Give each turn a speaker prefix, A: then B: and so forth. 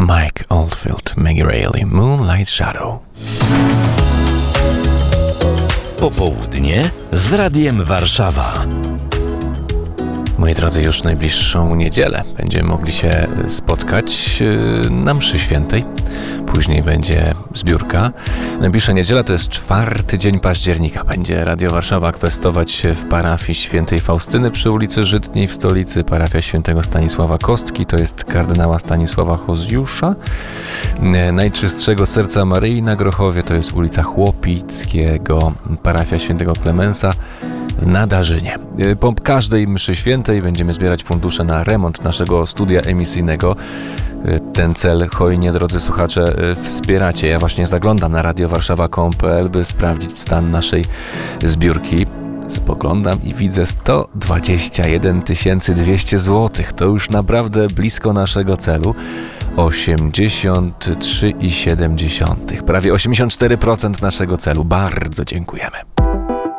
A: Mike Oldfield, Maggie Reilly, Moonlight Shadow.
B: Popołudnie z Radiem Warszawa.
A: Moi drodzy, już najbliższą niedzielę będziemy mogli się spotkać na mszy świętej. Później będzie zbiórka. Najbliższa niedziela to jest 4 dzień października. Będzie Radio Warszawa kwestować w parafii świętej Faustyny przy ulicy Żytniej w stolicy. Parafia świętego Stanisława Kostki, to jest kardynała Stanisława Hozjusza. Najczystszego Serca Maryi na Grochowie, to jest ulica Chłopickiego. Parafia świętego Klemensa w Nadarzynie. Po każdej mszy świętej będziemy zbierać fundusze na remont naszego studia emisyjnego. Ten cel hojnie, drodzy słuchacze, wspieracie. Ja właśnie zaglądam na radiowarszawa.com.pl, by sprawdzić stan naszej zbiórki. Spoglądam i widzę 121 200 zł. To już naprawdę blisko naszego celu. 83,7. Prawie 84% naszego celu. Bardzo dziękujemy.